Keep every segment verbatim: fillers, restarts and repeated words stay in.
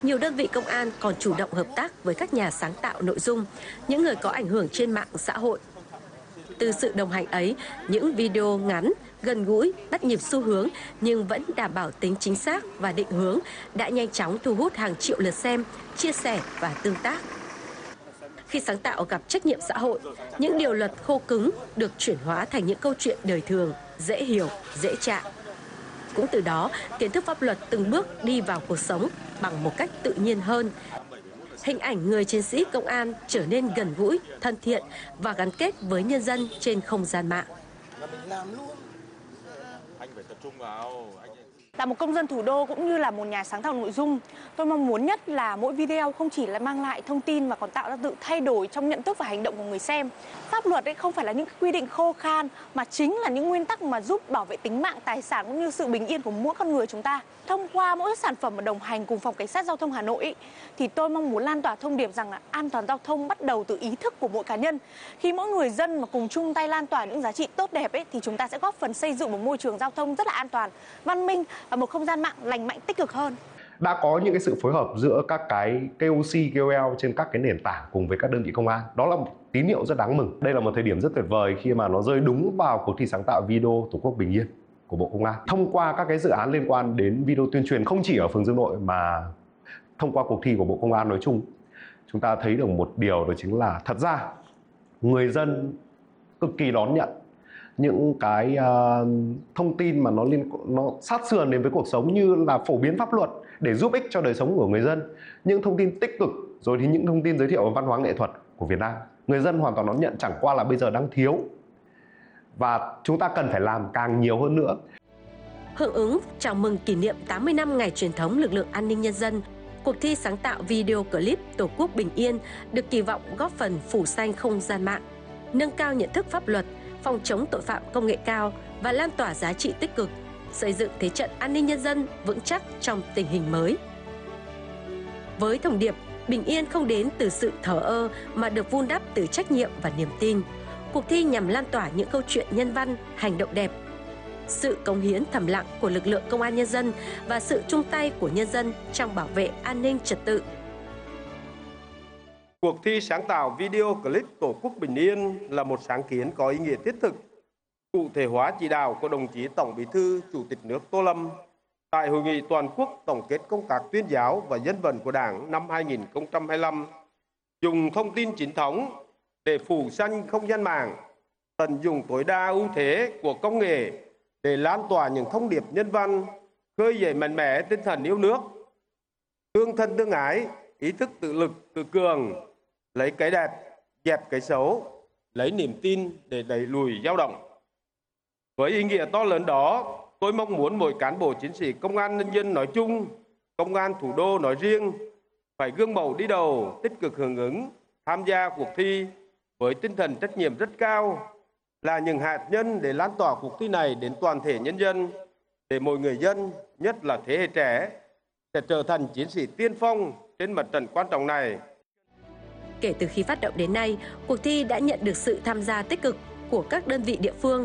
Nhiều đơn vị công an còn chủ động hợp tác với các nhà sáng tạo nội dung, những người có ảnh hưởng trên mạng xã hội. Từ sự đồng hành ấy, những video ngắn, gần gũi, bắt nhịp xu hướng nhưng vẫn đảm bảo tính chính xác và định hướng đã nhanh chóng thu hút hàng triệu lượt xem, chia sẻ và tương tác. Khi sáng tạo gặp trách nhiệm xã hội, những điều luật khô cứng được chuyển hóa thành những câu chuyện đời thường, dễ hiểu, dễ chạm. Cũng từ đó, kiến thức pháp luật từng bước đi vào cuộc sống bằng một cách tự nhiên hơn. Hình ảnh người chiến sĩ công an trở nên gần gũi, thân thiện và gắn kết với nhân dân trên không gian mạng. Là một công dân thủ đô cũng như là một nhà sáng tạo nội dung, tôi mong muốn nhất là mỗi video không chỉ là mang lại thông tin mà còn tạo ra sự thay đổi trong nhận thức và hành động của người xem. Pháp luật ấy không phải là những quy định khô khan mà chính là những nguyên tắc mà giúp bảo vệ tính mạng, tài sản cũng như sự bình yên của mỗi con người chúng ta. Thông qua mỗi sản phẩm mà đồng hành cùng Phòng Cảnh sát Giao thông Hà Nội ấy, thì tôi mong muốn lan tỏa thông điệp rằng là an toàn giao thông bắt đầu từ ý thức của mỗi cá nhân. Khi mỗi người dân mà cùng chung tay lan tỏa những giá trị tốt đẹp ấy, thì chúng ta sẽ góp phần xây dựng một môi trường giao thông rất là an toàn, văn minh và một không gian mạng lành mạnh tích cực hơn. Đã có những cái sự phối hợp giữa các cái K O C, K O L trên các cái nền tảng cùng với các đơn vị công an. Đó là một tín hiệu rất đáng mừng. Đây là một thời điểm rất tuyệt vời khi mà nó rơi đúng vào cuộc thi sáng tạo video Tổ quốc bình yên của Bộ Công an. Thông qua các cái dự án liên quan đến video tuyên truyền không chỉ ở phường Dương Nội mà thông qua cuộc thi của Bộ Công an nói chung, chúng ta thấy được một điều đó chính là thật ra người dân cực kỳ đón nhận những cái uh, thông tin mà nó liên nó sát sườn đến với cuộc sống, như là phổ biến pháp luật để giúp ích cho đời sống của người dân, những thông tin tích cực, rồi thì những thông tin giới thiệu về văn hóa nghệ thuật của Việt Nam. Người dân hoàn toàn đón nhận, chẳng qua là bây giờ đang thiếu và chúng ta cần phải làm càng nhiều hơn nữa. Hưởng ứng chào mừng kỷ niệm tám mươi năm ngày truyền thống lực lượng an ninh nhân dân, cuộc thi sáng tạo video clip Tổ quốc bình yên được kỳ vọng góp phần phủ xanh không gian mạng, nâng cao nhận thức pháp luật, phòng chống tội phạm công nghệ cao và lan tỏa giá trị tích cực, xây dựng thế trận an ninh nhân dân vững chắc trong tình hình mới. Với thông điệp bình yên không đến từ sự thờ ơ mà được vun đắp từ trách nhiệm và niềm tin, cuộc thi nhằm lan tỏa những câu chuyện nhân văn, hành động đẹp, sự cống hiến thầm lặng của lực lượng công an nhân dân và sự chung tay của nhân dân trong bảo vệ an ninh trật tự. Cuộc thi sáng tạo video clip Tổ quốc bình yên là một sáng kiến có ý nghĩa thiết thực, cụ thể hóa chỉ đạo của đồng chí Tổng Bí thư Chủ tịch nước Tô Lâm tại Hội nghị toàn quốc tổng kết công tác tuyên giáo và dân vận của Đảng năm hai nghìn không trăm hai mươi lăm, dùng thông tin chính thống để phủ xanh không gian mạng, tận dụng tối đa ưu thế của công nghệ để lan tỏa những thông điệp nhân văn, khơi dậy mạnh mẽ tinh thần yêu nước, tương thân tương ái, ý thức tự lực tự cường, lấy cái đẹp dẹp cái xấu, lấy niềm tin để đẩy lùi dao động. Với ý nghĩa to lớn đó, tôi mong muốn mỗi cán bộ chiến sĩ công an nhân dân nói chung, công an thủ đô nói riêng phải gương mẫu đi đầu, tích cực hưởng ứng, tham gia cuộc thi với tinh thần trách nhiệm rất cao, là những hạt nhân để lan tỏa cuộc thi này đến toàn thể nhân dân, để mỗi người dân, nhất là thế hệ trẻ, sẽ trở thành chiến sĩ tiên phong trên mặt trận quan trọng này. Kể từ khi phát động đến nay, cuộc thi đã nhận được sự tham gia tích cực của các đơn vị địa phương.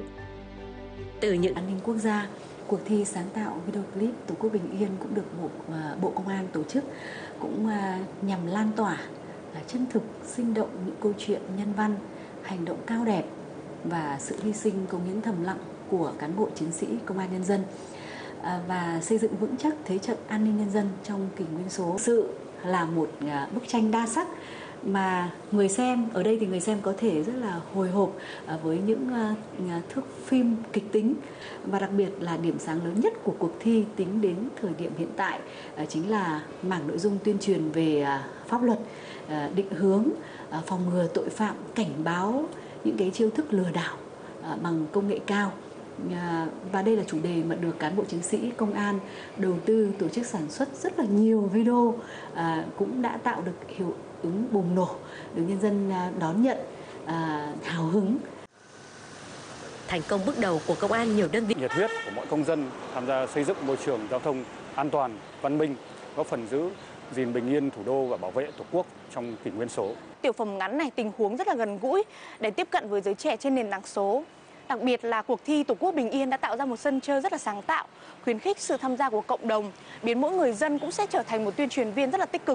Từ những an ninh quốc gia, cuộc thi sáng tạo video clip Tổ quốc bình yên cũng được Bộ, Bộ Công an tổ chức, cũng nhằm lan tỏa chân thực, sinh động những câu chuyện nhân văn, hành động cao đẹp và sự hy sinh cống hiến thầm lặng của cán bộ chiến sĩ công an nhân dân, và xây dựng vững chắc thế trận an ninh nhân dân trong kỷ nguyên số. Sự là một bức tranh đa sắc mà người xem ở đây thì người xem có thể rất là hồi hộp với những thước phim kịch tính, và đặc biệt là điểm sáng lớn nhất của cuộc thi tính đến thời điểm hiện tại chính là mảng nội dung tuyên truyền về pháp luật, định hướng, phòng ngừa tội phạm, cảnh báo những cái chiêu thức lừa đảo bằng công nghệ cao. Và đây là chủ đề mà được cán bộ chiến sĩ công an đầu tư tổ chức sản xuất rất là nhiều video, cũng đã tạo được hiệu ứng bùng nổ, được nhân dân đón nhận hào hứng. Thành công bước đầu của công an nhiều đơn vị, nhiệt huyết của mọi công dân tham gia xây dựng môi trường giao thông an toàn, văn minh, góp phần giữ gìn bình yên thủ đô và bảo vệ Tổ quốc trong kỷ nguyên số. Tiểu phẩm ngắn này tình huống rất là gần gũi để tiếp cận với giới trẻ trên nền tảng số. Đặc biệt là cuộc thi Tổ quốc bình yên đã tạo ra một sân chơi rất là sáng tạo, khuyến khích sự tham gia của cộng đồng, biến mỗi người dân cũng sẽ trở thành một tuyên truyền viên rất là tích cực.